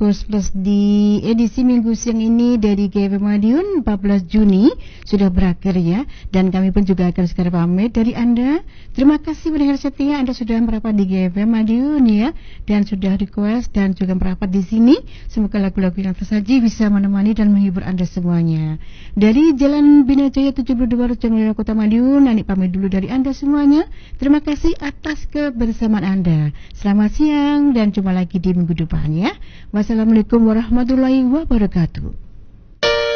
Bungkus Plus di edisi minggu siang ini dari GFM Madiun 14 Juni sudah berakhir ya. Dan kami pun juga akan segera pamit dari Anda. Terima kasih pendengar setia Anda sudah merapat di GFM Madiun ya, dan sudah request dan juga merapat di sini. Semoga lagu-lagu yang tersaji bisa menemani dan menghibur Anda semuanya. Dari Jalan Bina Jaya 72 Recanulya Kota Madiun, Nani pamit dulu dari Anda semuanya. Terima kasih atas kebersamaan Anda. Selamat siang dan jumpa lagi di minggu depan ya. Wassalamualaikum warahmatullahi wabarakatuh.